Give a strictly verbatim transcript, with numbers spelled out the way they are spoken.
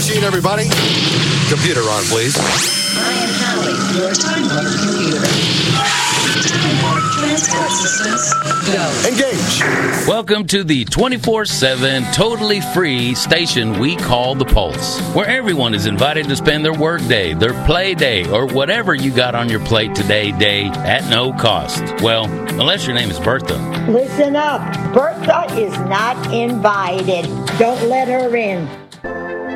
machine, everybody. Computer on, please. I am Hallie, your Time Warp computer. Time Warp transport systems, go. Engage. Welcome to the twenty-four seven, totally free station we call The Pulse, where everyone is invited to spend their work day, their play day, or whatever you got on your plate today day at no cost. Well, unless your name is Bertha. Listen up. Bertha is not invited. Don't let her in.